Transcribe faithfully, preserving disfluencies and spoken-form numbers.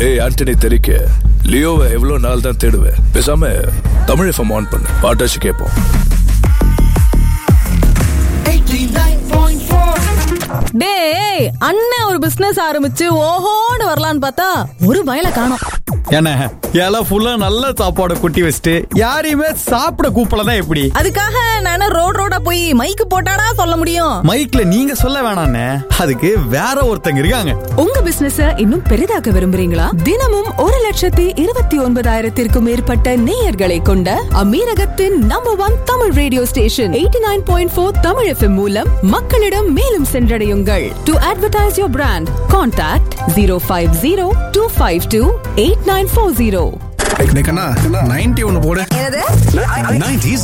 டேய் ஆண்டனி தெரிக்க லியோவை எவ்வளவு நாள் தான் தேடுவேன்? பேசாம தமிழ் எஃப்எம் ஆன் பண்ணு, பாட்டாச்சு கேட்போம். டேய் அண்ணன் ஒரு பிசினஸ் ஆரம்பிச்சு ஓஹோன்னு வரலான்னு பார்த்தா ஒரு பயல காணோம். என்ன இலை ஃபுல்லா நல்ல சாப்பாடு குட்டி வச்சுட்டு யாரையுமே சாப்பிட கூப்பிடலாம் எப்படி? அதுக்காக நான் ரோட் ரோடா போய் மைக்கு போட்டாடா சொல்ல முடியும்? மைக்ல நீங்க சொல்ல வேணாண்ணே, அதுக்கு வேற ஒருத்தங்க இருக்காங்க. உங்க பிசினஸ இன்னும் பெரிதாக்க விரும்புறீங்களா? தினமும் ஒரு லட்சத்தி இருபத்தி ஒன்பதாயிரத்திற்கும் மேற்பட்ட நேயர்களை கொண்ட அமீரகத்தின் number one Tamil radio station eighty nine point four Tamil FM மூலம் மக்களிடம் மேலும் சென்றடையுங்கள். To advertise your brand contact zero five zero two five two eight nine four zero. Ninety ஒன்னு போடு. என்னது? நைன்டிஸ்